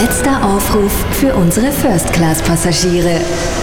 Letzter Aufruf für unsere First-Class-Passagiere.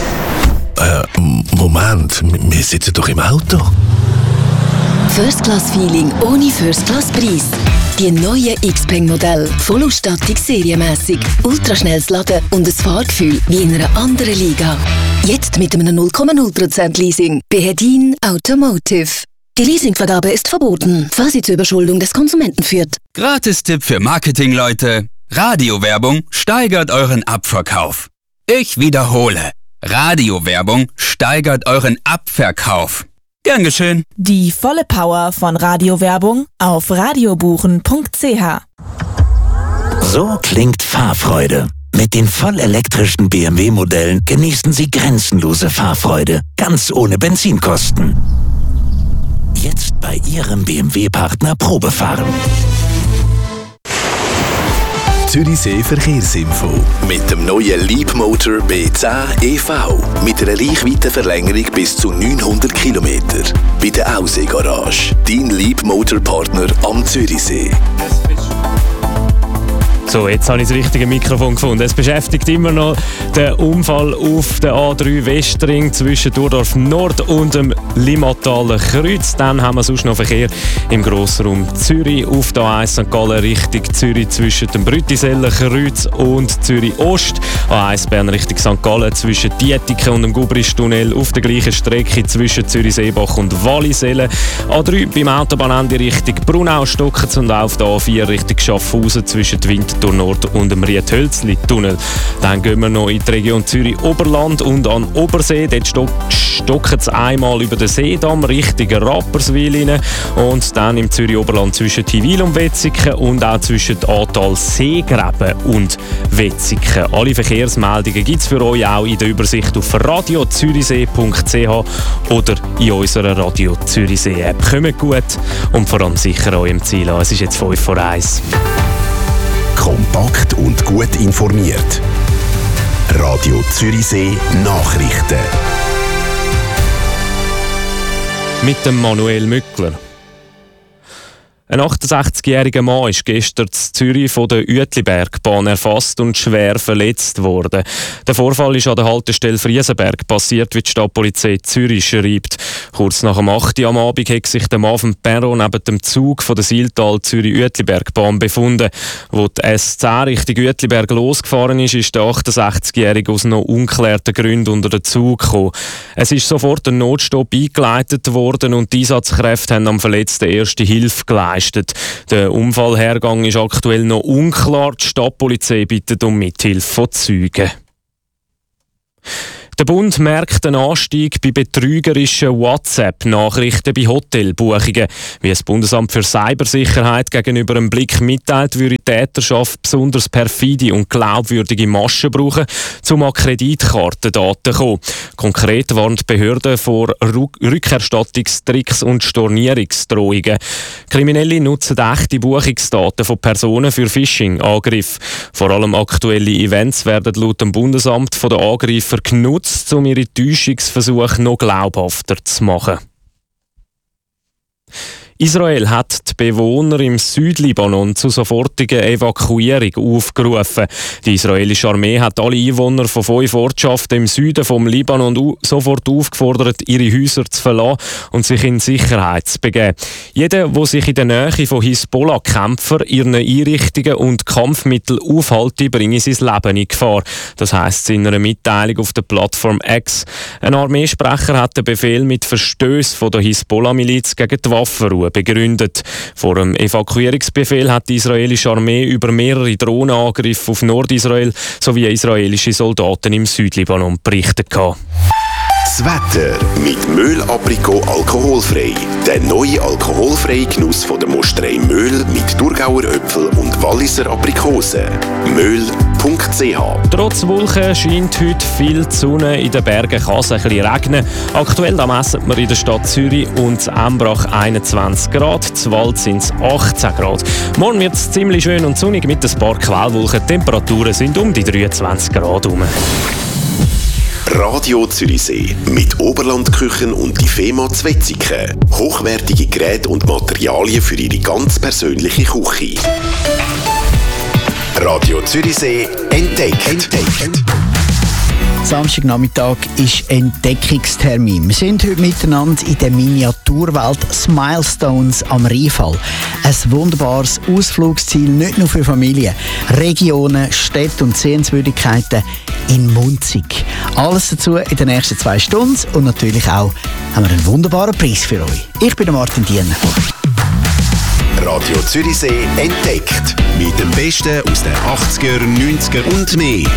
Moment, wir sitzen doch im Auto. First-Class-Feeling ohne First-Class-Preis. Die neuen Xpeng-Modelle, Vollausstattung serienmässig, ultraschnelles Laden und ein Fahrgefühl wie in einer anderen Liga. Jetzt mit einem 0,0% Leasing bei Hedin Automotive. Die Leasingvergabe ist verboten, falls sie zur Überschuldung des Konsumenten führt. Gratis-Tipp für Marketingleute. Radiowerbung steigert euren Abverkauf. Ich wiederhole. Radiowerbung steigert euren Abverkauf. Gern geschehen. Die volle Power von Radiowerbung auf radiobuchen.ch. So klingt Fahrfreude. Mit den vollelektrischen BMW-Modellen genießen Sie grenzenlose Fahrfreude, ganz ohne Benzinkosten. Jetzt bei Ihrem BMW-Partner Probefahren. Zürichsee Verkehrsinfo. Mit dem neuen Leapmotor B10 EV. Mit einer Reichweitenverlängerung bis zu 900 km. Bei der Aussee Garage. Dein Leapmotor-Partner am Zürichsee. So, jetzt habe ich das richtige Mikrofon gefunden. Es beschäftigt immer noch der Unfall auf der A3 Westring zwischen Durdorf Nord und dem Limmataler Kreuz. Dann haben wir sonst noch Verkehr im Grossraum Zürich auf der A1 St. Gallen Richtung Zürich zwischen dem Brütiseller Kreuz und Zürich Ost. A1 Bern Richtung St. Gallen zwischen Dietike und dem Gubristunnel auf der gleichen Strecke zwischen Zürich-Seebach und Wallisellen. A3 beim Autobahnende Richtung Brunau Stockens und auf der A4 Richtung Schaffhausen zwischen Winterthur Nord und dem Riethölzli-Tunnel. Dann gehen wir noch in die Region Zürich-Oberland und an Obersee. Dort stocken es einmal über den Seedamm Richtung Rapperswil rein und dann im Zürich-Oberland zwischen Tiwil und Wetzikon und auch zwischen Atal Seegräben und Wetzikon. Alle Verkehrsmeldungen gibt es für euch auch in der Übersicht auf radiozürichsee.ch oder in unserer Radio Zürichsee App. Kommt gut und vor allem sicher eurem Ziel an. Es ist jetzt 5 vor 1. Kompakt und gut informiert. Radio Zürichsee Nachrichten. Mit dem Manuel Mückler. Ein 68-jähriger Mann ist gestern in Zürich von der Uetlibergbahn erfasst und schwer verletzt worden. Der Vorfall ist an der Haltestelle Friesenberg passiert, wie die Stadtpolizei Zürich schreibt. Kurz nach dem 8 Uhr am Abend hat sich der Mann auf dem Perron neben dem Zug von der Siltal Zürich-Uetlibergbahn befunden. Wo die S10 Richtung Uetliberg losgefahren ist der 68-jährige aus noch ungeklärten Gründen unter den Zug gekommen. Es ist sofort ein Notstopp eingeleitet worden und die Einsatzkräfte haben am Verletzten erste Hilfe geleistet. Der Unfallhergang ist aktuell noch unklar. Die Stadtpolizei bittet um Mithilfe von Zeugen. Der Bund merkt einen Anstieg bei betrügerischen WhatsApp-Nachrichten bei Hotelbuchungen. Wie das Bundesamt für Cybersicherheit gegenüber einem Blick mitteilt, würde die Täterschaft besonders perfide und glaubwürdige Maschen brauchen, um an Kreditkartendaten zu kommen. Konkret warnt die Behörde vor Rückerstattungstricks und Stornierungsdrohungen. Kriminelle nutzen echte Buchungsdaten von Personen für Phishing-Angriffe. Vor allem aktuelle Events werden laut dem Bundesamt von den Angreifern genutzt, um ihre Täuschungsversuche noch glaubhafter zu machen. Israel hat die Bewohner im Südlibanon zu sofortiger Evakuierung aufgerufen. Die israelische Armee hat alle Einwohner von 5 Ortschaften im Süden vom Libanon sofort aufgefordert, ihre Häuser zu verlassen und sich in Sicherheit zu begeben. Jeder, der sich in der Nähe von Hisbollah-Kämpfern, ihren Einrichtungen und Kampfmitteln aufhalte, bringe sein Leben in Gefahr. Das heisst es in einer Mitteilung auf der Plattform X. Ein Armeesprecher hat den Befehl mit Verstößen von der Hisbollah-Miliz gegen die Waffenruhe begründet. Vor dem Evakuierungsbefehl hat die israelische Armee über mehrere Drohnenangriffe auf Nordisrael sowie israelische Soldaten im Südlibanon berichtet. Das Wetter mit Möhl Aprikot alkoholfrei. Der neue alkoholfreie Genuss von der Mosterei Möhl mit Thurgauer Äpfel und Walliser Aprikosen. Möhl.ch. Trotz Wolken scheint heute viel die Sonne. In den Bergen kann es ein bisschen regnen. Aktuell messen wir in der Stadt Zürich und Embrach 21 Grad. Zu Wald sind es 18 Grad. Morgen wird es ziemlich schön und sonnig mit ein paar Quellwolken. Die Temperaturen sind um die 23 Grad herum. Radio Zürichsee mit Oberlandküchen und die FEMA Wetzikon. Hochwertige Geräte und Materialien für Ihre ganz persönliche Küche. Radio Zürichsee entdeckt. Samstagnachmittag ist Entdeckungstermin. Wir sind heute miteinander in der Miniaturwelt Smilestones am Rheinfall. Ein wunderbares Ausflugsziel, nicht nur für Familien, Regionen, Städte und Sehenswürdigkeiten in Munzig. Alles dazu in den nächsten 2 Stunden und natürlich auch haben wir einen wunderbaren Preis für euch. Ich bin der Martin Diener. Radio Zürichsee entdeckt. Mit dem Besten aus den 80er, 90er und mehr.